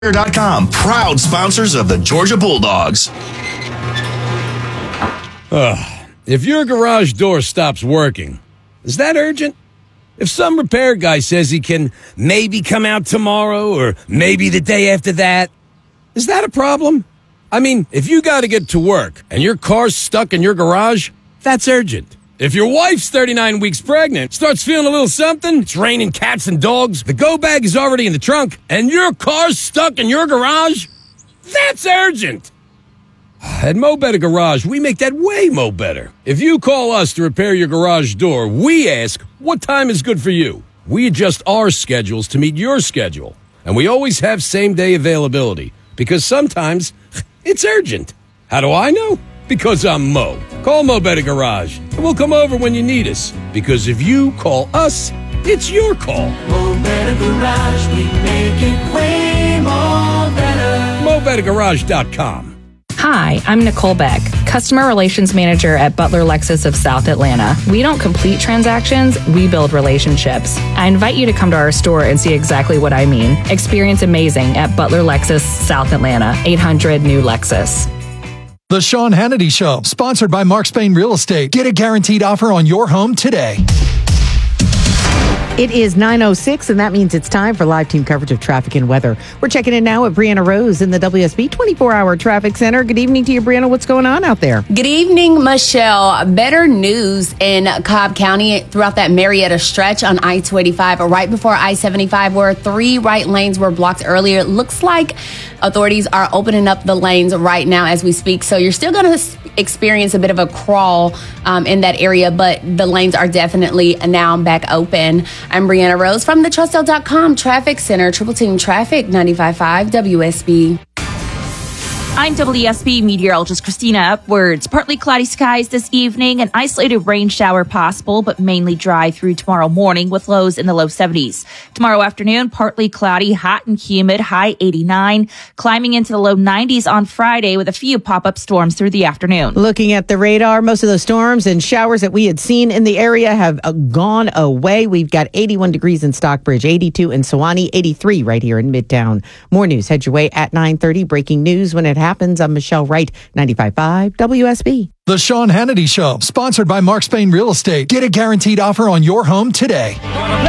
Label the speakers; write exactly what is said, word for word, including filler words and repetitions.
Speaker 1: dot com, proud sponsors of the Georgia Bulldogs.
Speaker 2: Ugh. If your garage door stops working, is that urgent? If some repair guy says he can maybe come out tomorrow or maybe the day after that, is that a problem? I mean, if you got to get to work and your car's stuck in your garage, that's urgent. If your wife's thirty-nine weeks pregnant, starts feeling a little something, it's raining cats and dogs, the go bag is already in the trunk, and your car's stuck in your garage, that's urgent. At Mo Better Garage, we make that way mo better. If you call us to repair your garage door, we ask, what time is good for you? We adjust our schedules to meet your schedule. And we always have same-day availability, because sometimes it's urgent. How do I know? Because I'm Mo. Call Mo Better Garage, and we'll come over when you need us. Because if you call us, it's your call.
Speaker 3: Mo Better Garage, we make it way more better.
Speaker 2: Mo Better Garage dot com.
Speaker 4: Hi, I'm Nicole Beck, Customer Relations Manager at Butler Lexus of South Atlanta. We don't complete transactions, we build relationships. I invite you to come to our store and see exactly what I mean. Experience amazing at Butler Lexus, South Atlanta, eight hundred New Lexus.
Speaker 5: The Sean Hannity Show, sponsored by Mark Spain Real Estate. Get a guaranteed offer on your home today.
Speaker 6: It is nine oh six, and that means it's time for live team coverage of traffic and weather. We're checking in now at Brianna Rose in the W S B twenty-four hour Traffic Center. Good evening to you, Brianna. What's going on out there?
Speaker 7: Good evening, Michelle. Better news in Cobb County throughout that Marietta stretch on I two eighty-five, right before I seventy-five, where three right lanes were blocked earlier. It looks like authorities are opening up the lanes right now as we speak. So you're still going to experience a bit of a crawl um, in that area, but the lanes are definitely now back open. I'm Brianna Rose from the Trustel dot com Traffic Center, Triple Team Traffic, ninety-five point five W S B.
Speaker 8: I'm W S B meteorologist Christina Upwards. Partly cloudy skies this evening, an isolated rain shower possible, but mainly dry through tomorrow morning with lows in the low seventies. Tomorrow afternoon, partly cloudy, hot and humid, high eighty-nine, climbing into the low nineties on Friday with a few pop-up storms through the afternoon.
Speaker 6: Looking at the radar, most of those storms and showers that we had seen in the area have uh, gone away. We've got eighty-one degrees in Stockbridge, eighty-two in Sewanee, eighty-three right here in Midtown. More news head your way at nine thirty. Breaking news when it happens. I'm Michelle Wright, ninety-five point five W S B.
Speaker 5: The Sean Hannity Show, sponsored by Mark Spain Real Estate. Get a guaranteed offer on your home today.